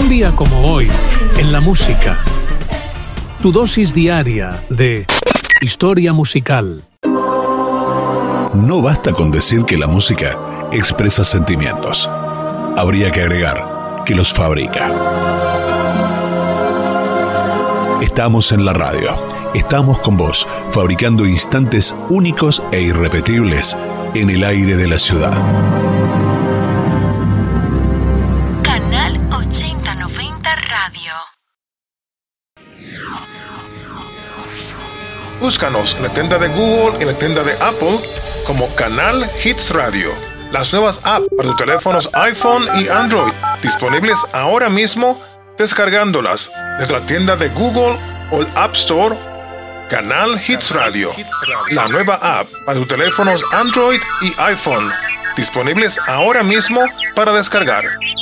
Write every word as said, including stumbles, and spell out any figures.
Un día como hoy, en la música. Tu dosis diaria de historia musical. No basta con decir que la música expresa sentimientos. Habría que agregar que los fabrica. Estamos en la radio. Estamos con vos, fabricando instantes únicos e irrepetibles en el aire de la ciudad. Canal ochenta noventa Radio. Búscanos en la tienda de Google y en la tienda de Apple como Canal Hits Radio. Las nuevas apps para tus teléfonos iPhone y Android, disponibles ahora mismo descargándolas desde la tienda de Google o el App Store. Canal Hits Radio, la nueva app para tus teléfonos Android y iPhone, disponibles ahora mismo para descargar.